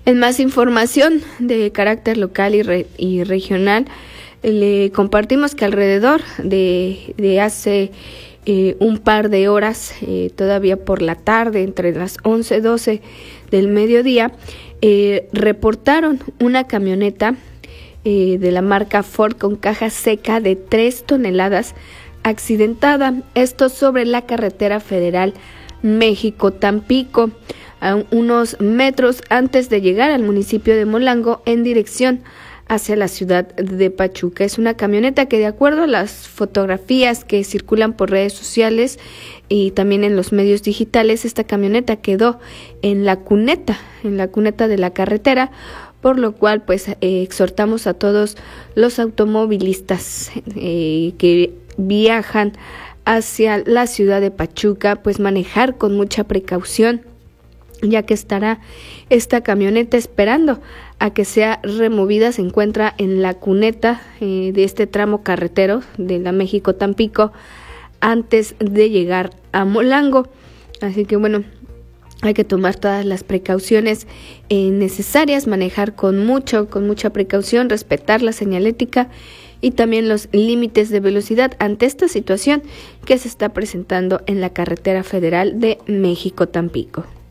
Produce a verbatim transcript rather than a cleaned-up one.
En más información de carácter local y, re- y regional, le compartimos que alrededor de, de hace eh, un par de horas, eh, todavía por la tarde, entre las once y doce del mediodía, eh, reportaron una camioneta eh, de la marca Ford con caja seca de tres toneladas accidentada, esto sobre la carretera federal México-Tampico, a unos metros antes de llegar al municipio de Molango en dirección hacia la ciudad de Pachuca. Es una camioneta que, de acuerdo a las fotografías que circulan por redes sociales y también en los medios digitales, esta camioneta quedó en la cuneta, en la cuneta de la carretera, por lo cual pues eh, exhortamos a todos los automovilistas eh, que viajan hacia la ciudad de Pachuca, pues manejar con mucha precaución, ya que estará esta camioneta esperando a que sea removida. Se encuentra en la cuneta eh, de este tramo carretero de la México-Tampico antes de llegar a Molango. Así que bueno, hay que tomar todas las precauciones eh, necesarias, manejar con mucho, con mucha precaución, respetar la señalética y también los límites de velocidad ante esta situación que se está presentando en la carretera federal de México-Tampico.